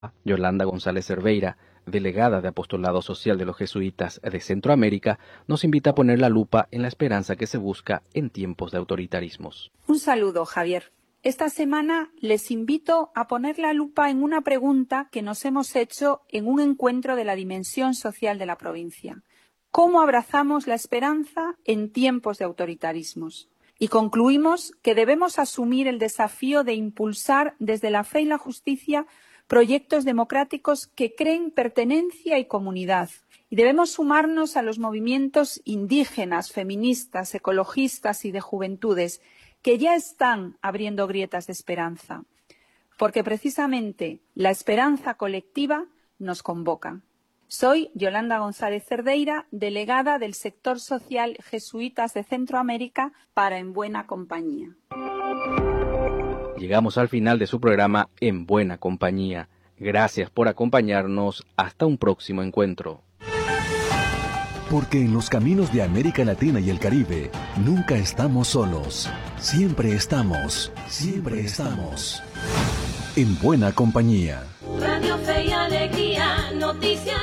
Yolanda González Cerveira, delegada de Apostolado Social de los Jesuitas de Centroamérica, nos invita a poner la lupa en la esperanza que se busca en tiempos de autoritarismos. Un saludo, Javier. Esta semana les invito a poner la lupa en una pregunta que nos hemos hecho en un encuentro de la dimensión social de la provincia. ¿Cómo abrazamos la esperanza en tiempos de autoritarismos? Y concluimos que debemos asumir el desafío de impulsar desde la fe y la justicia proyectos democráticos que creen pertenencia y comunidad. Y debemos sumarnos a los movimientos indígenas, feministas, ecologistas y de juventudes que ya están abriendo grietas de esperanza, porque precisamente la esperanza colectiva nos convoca. Soy Yolanda González Cerveira, delegada del sector social Jesuitas de Centroamérica para En Buena Compañía. Llegamos al final de su programa En Buena Compañía. Gracias por acompañarnos. Hasta un próximo encuentro. Porque en los caminos de América Latina y el Caribe, nunca estamos solos. Siempre estamos en buena compañía. Radio Fe y Alegría, noticias.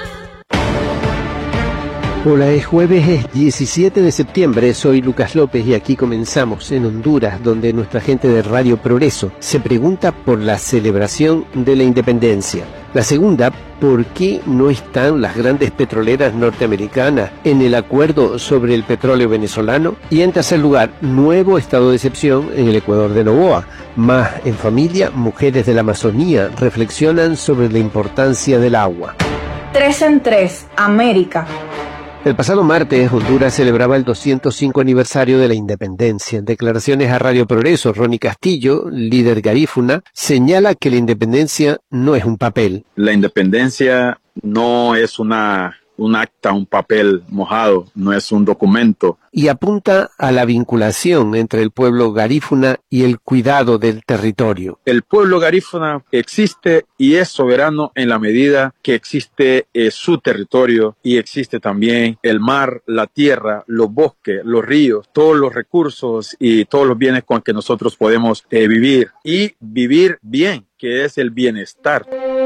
Hola, es jueves, es 17 de septiembre, soy Lucas López y aquí comenzamos en Honduras, donde nuestra gente de Radio Progreso se pregunta por la celebración de la independencia. La segunda, ¿por qué no están las grandes petroleras norteamericanas en el acuerdo sobre el petróleo venezolano? Y en tercer lugar, nuevo estado de excepción en el Ecuador de Noboa. Más en familia, mujeres de la Amazonía reflexionan sobre la importancia del agua. 3 en 3, América. El pasado martes, Honduras celebraba el 205 aniversario de la independencia. En declaraciones a Radio Progreso, Ronnie Castillo, líder garífuna, señala que la independencia no es un papel. La independencia no es un acta, un papel mojado, no es un documento. Y apunta a la vinculación entre el pueblo garífuna y el cuidado del territorio. El pueblo garífuna existe y es soberano en la medida que existe su territorio y existe también el mar, la tierra, los bosques, los ríos, todos los recursos y todos los bienes con que nosotros podemos vivir y vivir bien, que es el bienestar.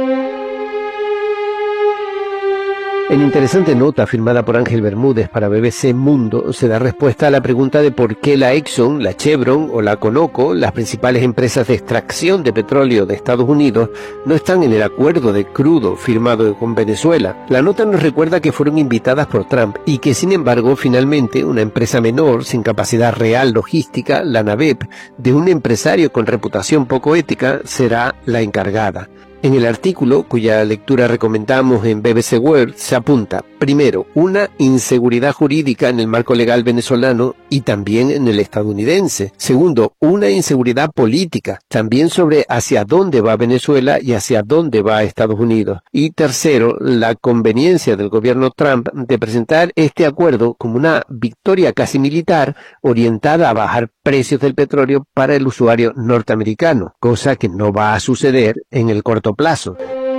En interesante nota firmada por Ángel Bermúdez para BBC Mundo, se da respuesta a la pregunta de por qué la Exxon, la Chevron o la Conoco, las principales empresas de extracción de petróleo de Estados Unidos, no están en el acuerdo de crudo firmado con Venezuela. La nota nos recuerda que fueron invitadas por Trump y que, sin embargo, finalmente una empresa menor, sin capacidad real logística, la NAVEP, de un empresario con reputación poco ética, será la encargada. En el artículo, cuya lectura recomendamos en BBC World, se apunta, primero, una inseguridad jurídica en el marco legal venezolano y también en el estadounidense. Segundo, una inseguridad política, también sobre hacia dónde va Venezuela y hacia dónde va Estados Unidos. Y tercero, la conveniencia del gobierno Trump de presentar este acuerdo como una victoria casi militar orientada a bajar precios del petróleo para el usuario norteamericano, cosa que no va a suceder en el corto plazo.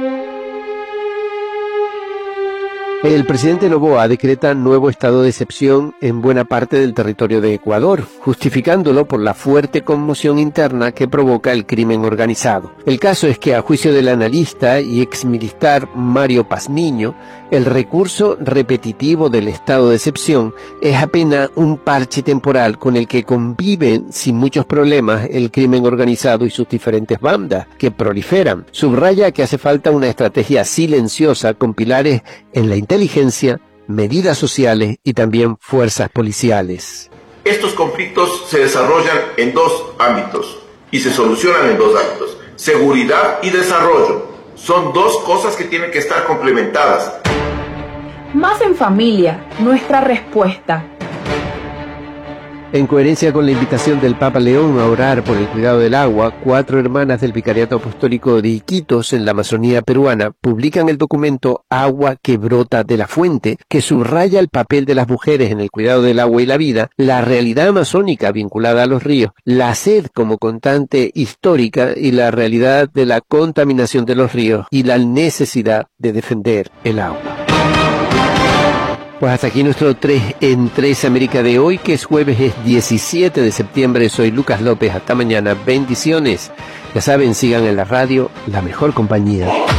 El presidente Noboa decreta nuevo estado de excepción en buena parte del territorio de Ecuador, justificándolo por la fuerte conmoción interna que provoca el crimen organizado. El caso es que, a juicio del analista y exmilitar Mario Pazmiño, el recurso repetitivo del estado de excepción es apenas un parche temporal con el que conviven sin muchos problemas el crimen organizado y sus diferentes bandas que proliferan. Subraya que hace falta una estrategia silenciosa con pilares en la inteligencia, medidas sociales y también fuerzas policiales. Estos conflictos se desarrollan en dos ámbitos y se solucionan en dos ámbitos. Seguridad y desarrollo son dos cosas que tienen que estar complementadas. Más en familia, nuestra respuesta. En coherencia con la invitación del Papa León a orar por el cuidado del agua, 4 hermanas del Vicariato Apostólico de Iquitos, en la Amazonía peruana, publican el documento Agua que brota de la fuente, que subraya el papel de las mujeres en el cuidado del agua y la vida, la realidad amazónica vinculada a los ríos, la sed como constante histórica y la realidad de la contaminación de los ríos y la necesidad de defender el agua. Pues hasta aquí nuestro 3 en 3 América de hoy, que es jueves, es 17 de septiembre. Soy Lucas López. Hasta mañana. Bendiciones. Ya saben, sigan en la radio, la mejor compañía.